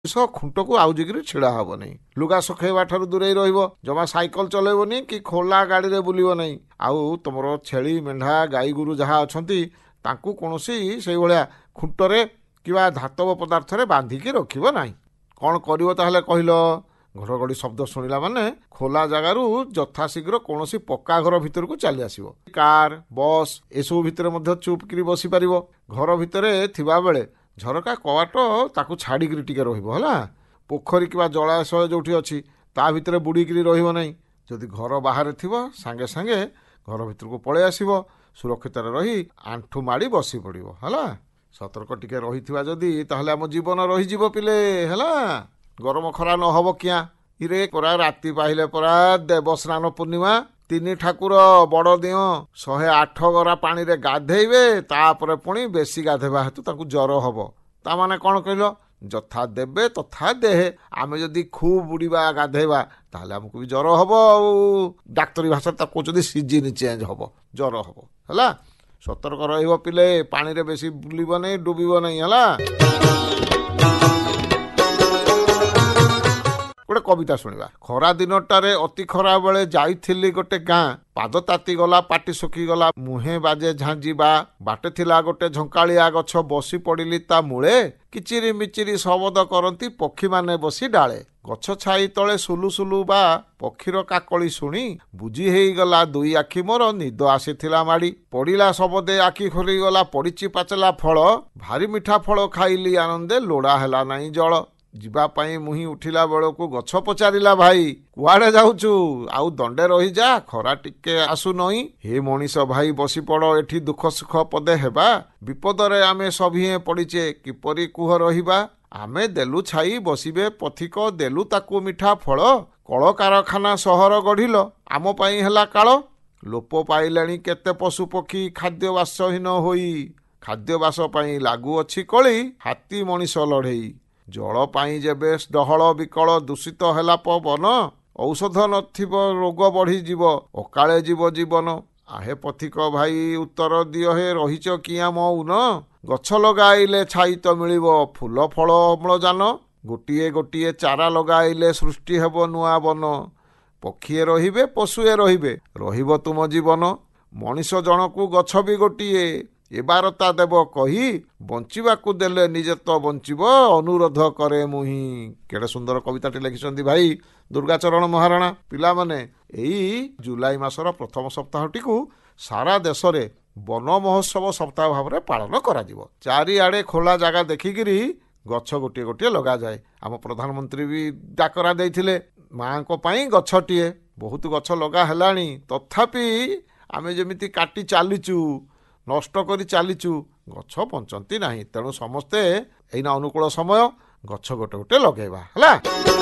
खुंटको आउजिकी छिड़ा हेनी लुगा सुखेवा ठारू दूरे जमा साइकल चलेबनी कि खोला गाड़ी रे बुलिबो नहीं आउ तुमर छेली मेढ़ा गाई गुरु जहाँ अच्छा कौन से भाया खुंटरे कि धातव पदार्थ बांधिकी रखिब ना कौन कर कहल घड़घड़ी शब्द शुणिला माने खोला जगारू यथाशीघ्र कौन पक्का घर भितर को चली आसो कार बस एसबू भितर चुप कि बसी पार घर भितर थिबा बेले झरका कवाट ताकू छाड़िकी टिके रहा पोखरी कि जलाशय जो अच्छी ता भितर बुड़ीकी रही जदि घर बाहर थी सांगे सांगे घर भितर को पलि आसब सुरक्षित रही आंठू माड़ी बसी पड़ो है सतर्क टिके रही जदि ताहले आम जीवन रही पिले है गरम खरा न हब क्या इरे परा राति पाहिले परा देवस्नान पूर्णिमा 3 ठाकुर बड़ दिह 108 गरा पानी रे गाधेबे तापर पुणी बेसी गाधेबा हेतु ताकू जर हब ता माने कौन कहल जथा देबे तथा देहे आमे जदि खूब बुड़ीबा गाधेबा ताहले हमको भी जर हब डाक्तरी भाषा कहते सीजन चेंज हब जर हब है सतर्क रहिबो पिले पानी रे बेसी बुलिबो नहीं डूबिबो नहीं है गोटे कविता शुणा खरा दिनटारे अति खरा बेले जाइथिली गोटे गाँ पाद ताती गला पाटी सुखी गला मुहे बाजे झांझिबा बाटे थिला गोटे झंकालिया गछ बसी पड़िली ता मूले किचिरी मिचिरी शबद करती पक्षी माने बसी डाले गछ छाई तले सुलु सुलु बा पक्षीर काकली शुणी बुझी हेई गला दुई आखि मोर निद आसीथिला माड़ी पड़िला सबदे आखि खोली गला पड़िची पाचला फल भारी मिठा फल खाइली आनंदे लोड़ा हेला नाई जल जीवापाई मुही उठिला बेलू गछ पचारिला भाई कुआड़े जाऊचु आउ दंडे रही जा खरा टिके आसु नई हे मनीष भाई बसी पड़ एठी दुख सुख पदे हेबा विपदरे आमे सभिए पड़िचे किपरि कुह रहिबा आमे देलु छाई बसिबे पथिक देलु ताकू मिठा फल कल कारखाना सहर गढ़िल आम पाई हेला काल लोप पाइलाणी केते पशु पक्षी खाद्यवासहीन होई खाद्यवास पाई लागू अछि कली हाथी मनीष लड़ेई जल पाई जेबे डहल विकल दूषित हेला पवन औषध नथिब रोग बढ़ी जीव अकाले जीव जीवन आहे पथिक भाई उत्तर दियो हे रहिच किया मौन गछ लगाइले छाई तो मिलिबो फूल फल अम्लजान गोटिए गोटिए चारा लगाइले सृष्टि हेबो नुआ बन पक्षीए रहिबे पशुए रहिबे रहिबो तुम जीवन मनीष जनकू गछ भी गोटिए ए बारता देव कही बंचिबाकू देले निजे तो बंचिब अनुरोध करे मुही केड़े सुंदर कविताटी लिखिसंती भाई दुर्गाचरण महाराणा पिला माने एई जुलाई मासर प्रथम सप्ताहटी को सारा देश रे वन महोत्सव सप्ताह भाव में पालन करा जिवो चारिआडे खोला जगह देखिकी गछ गोटे गोटे लगा जाए आम प्रधानमंत्री भी डाकरा देइथिले माँ को पाई गछटिए बहुत गछ लगा हेलानी तथापि आमे जेमिति काटी चालीचु नष्ट करी चलीचु गछ बंचती नहीं तेणु समस्ते एना अनुकूल समय गछ गोटे गोटे लगेबा है।